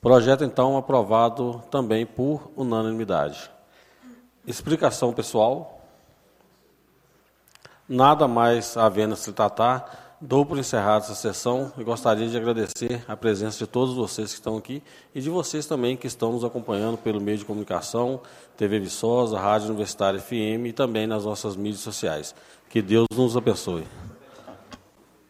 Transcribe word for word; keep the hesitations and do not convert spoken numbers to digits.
Projeto, então, aprovado também por unanimidade. Explicação pessoal. Nada mais havendo a se tratar, dou por encerrada essa sessão e gostaria de agradecer a presença de todos vocês que estão aqui e de vocês também que estão nos acompanhando pelo meio de comunicação, T V Viçosa, Rádio Universitária F M e também nas nossas mídias sociais. Que Deus nos abençoe.